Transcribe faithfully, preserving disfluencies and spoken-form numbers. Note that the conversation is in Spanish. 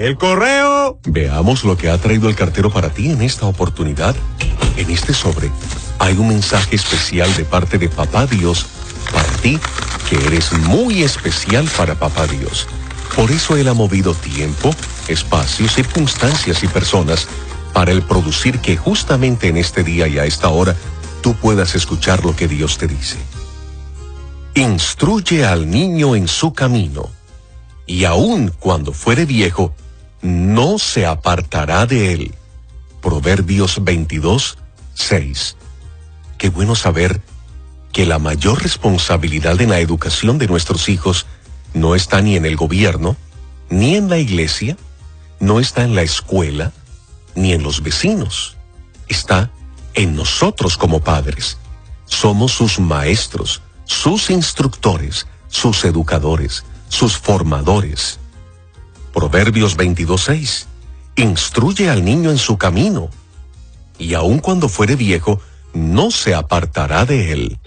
¡El correo! Veamos lo que ha traído el cartero para ti en esta oportunidad. En este sobre hay un mensaje especial de parte de Papá Dios para ti, que eres muy especial para Papá Dios. Por eso Él ha movido tiempo, espacio, circunstancias y personas para el producir que justamente en este día y a esta hora tú puedas escuchar lo que Dios te dice. Instruye al niño en su camino, y aun cuando fuere viejo, no se apartará de él. Proverbios veintidós, seis. Qué bueno saber que la mayor responsabilidad en la educación de nuestros hijos no está ni en el gobierno, ni en la iglesia, no está en la escuela, ni en los vecinos. Está en nosotros como padres. Somos sus maestros, sus instructores, sus educadores, sus formadores. Proverbios veintidós, seis. Instruye al niño en su camino, y aun cuando fuere viejo, no se apartará de él.